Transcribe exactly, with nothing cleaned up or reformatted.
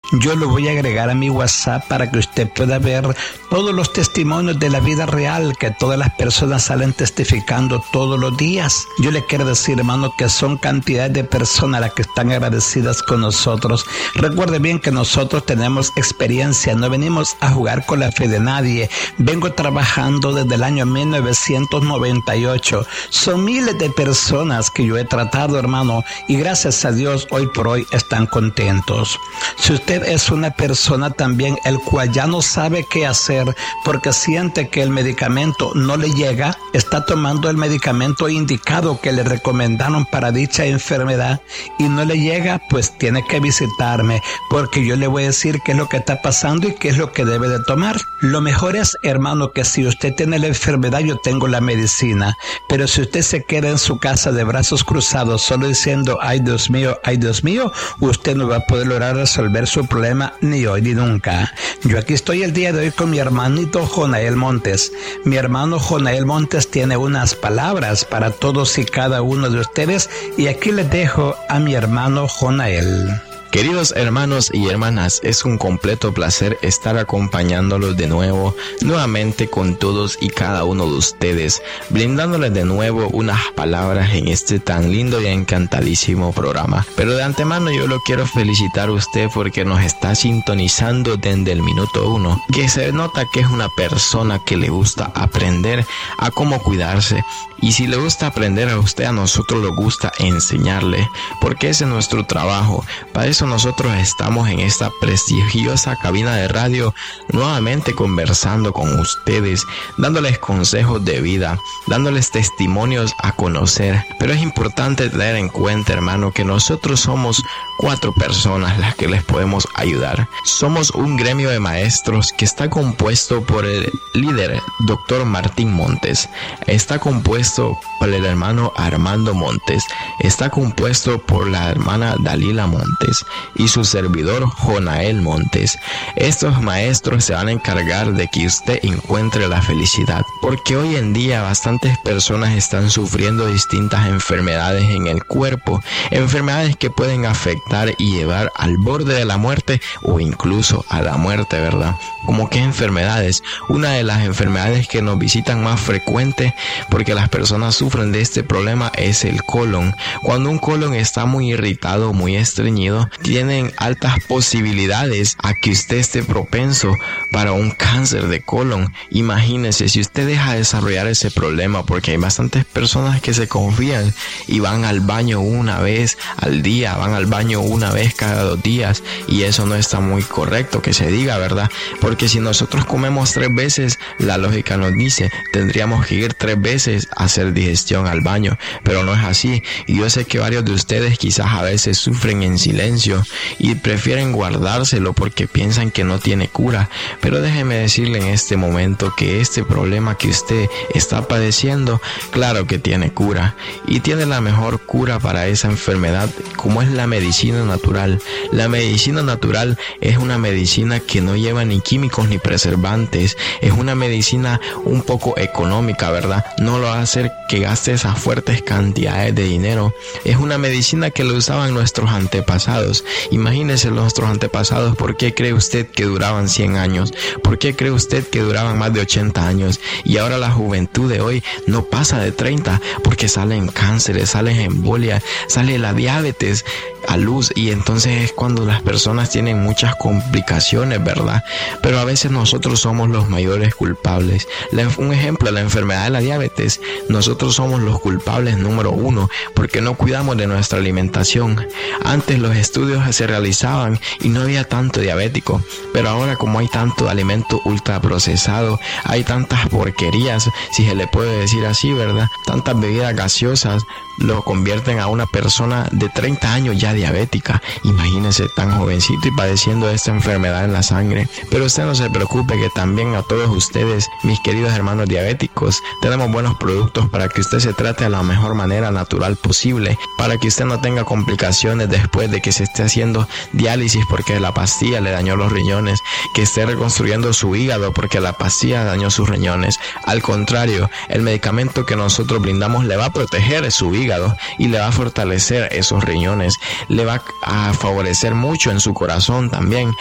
Yo lo voy a agregar a mi WhatsApp para que usted pueda ver todos los testimonios de la vida real que todas las personas salen testificando todos los días. Yo le quiero decir, hermano, que son cantidades de personas las que están agradecidas con nosotros. Recuerde bien que nosotros tenemos experiencia, no venimos a jugar con la fe de nadie. Vengo trabajando desde el año mil novecientos noventa y ocho. Son miles de personas que yo he tratado, hermano, y gracias a Dios hoy por hoy están contentos. Si usted es una persona también el cual ya no sabe qué hacer porque siente que el medicamento no le llega, está tomando el medicamento indicado que le recomendaron para dicha enfermedad y no le llega, pues tiene que visitarme, porque yo le voy a decir qué es lo que está pasando y qué es lo que debe de tomar. Lo mejor es, hermano, que si usted tiene la enfermedad, yo tengo la medicina, pero si usted se queda en su casa de brazos cruzados solo diciendo, ay Dios mío, ay Dios mío, usted no va a poder lograr resolver su problema ni hoy ni nunca. Yo aquí estoy el día de hoy con mi hermanito Jonael Montes. Mi hermano Jonael Montes tiene unas palabras para todos y cada uno de ustedes y aquí les dejo a mi hermano Jonael. Queridos hermanos y hermanas, es un completo placer estar acompañándolos de nuevo, nuevamente con todos y cada uno de ustedes, brindándoles de nuevo unas palabras en este tan lindo y encantadísimo programa. Pero de antemano yo lo quiero felicitar a usted porque nos está sintonizando desde el minuto uno, que se nota que es una persona que le gusta aprender a cómo cuidarse. Y si le gusta aprender a usted, a nosotros nos gusta enseñarle, porque ese es nuestro trabajo. Para eso nosotros estamos en esta prestigiosa cabina de radio, nuevamente conversando con ustedes, dándoles consejos de vida, dándoles testimonios a conocer. Pero es importante tener en cuenta, hermano, que nosotros somos cuatro personas las que les podemos ayudar. Somos un gremio de maestros que está compuesto por el líder, doctor Martín Montes. Está compuesto por el hermano Armando Montes, está compuesto por la hermana Dalila Montes y su servidor Jonael Montes. Estos maestros se van a encargar de que usted encuentre la felicidad, porque hoy en día bastantes personas están sufriendo distintas enfermedades en el cuerpo, enfermedades que pueden afectar y llevar al borde de la muerte o incluso a la muerte, ¿verdad? ¿Cómo qué enfermedades? Una de las enfermedades que nos visitan más frecuente, porque las personas sufren de este problema, es el colon. Cuando un colon está muy irritado, muy estreñido, tienen altas posibilidades a que usted esté propenso para un cáncer de colon. Imagínese, si usted deja de desarrollar ese problema, porque hay bastantes personas que se confían y van al baño una vez al día, van al baño una vez cada dos días, y eso no está muy correcto que se diga, ¿verdad? Porque si nosotros comemos tres veces, la lógica nos dice, tendríamos que ir tres veces a hacer digestión al baño, pero no es así. Y yo sé que varios de ustedes quizás a veces sufren en silencio y prefieren guardárselo porque piensan que no tiene cura, pero déjeme decirle en este momento que este problema que usted está padeciendo, claro que tiene cura, y tiene la mejor cura para esa enfermedad, como es la medicina natural. La medicina natural es una medicina que no lleva ni químicos ni preservantes, es una medicina un poco económica, ¿verdad? No lo hace que gaste esas fuertes cantidades de dinero. Es una medicina que lo usaban nuestros antepasados. Imagínese nuestros antepasados, ¿por qué cree usted que duraban cien años? ¿Por qué cree usted que duraban más de ochenta años? Y ahora la juventud de hoy no pasa de treinta, porque salen cánceres, salen embolias, sale la diabetes a luz, y entonces es cuando las personas tienen muchas complicaciones, ¿verdad? Pero a veces nosotros somos los mayores culpables. La, un ejemplo, la enfermedad de la diabetes, nosotros somos los culpables número uno, porque no cuidamos de nuestra alimentación. Antes los estudios se realizaban y no había tanto diabético, pero ahora como hay tanto alimento ultraprocesado, hay tantas porquerías, si se le puede decir así, ¿verdad? Tantas bebidas gaseosas, lo convierten a una persona de treinta años ya diabética. Imagínese, tan jovencito y padeciendo de esta enfermedad en la sangre. Pero usted no se preocupe, que también a todos ustedes, mis queridos hermanos diabéticos, tenemos buenos productos para que usted se trate de la mejor manera natural posible, para que usted no tenga complicaciones después de que se esté haciendo diálisis porque la pastilla le dañó los riñones, que esté reconstruyendo su hígado porque la pastilla dañó sus riñones. Al contrario, el medicamento que nosotros brindamos le va a proteger su hígado y le va a fortalecer esos riñones, le va a favorecer mucho en su corazón también,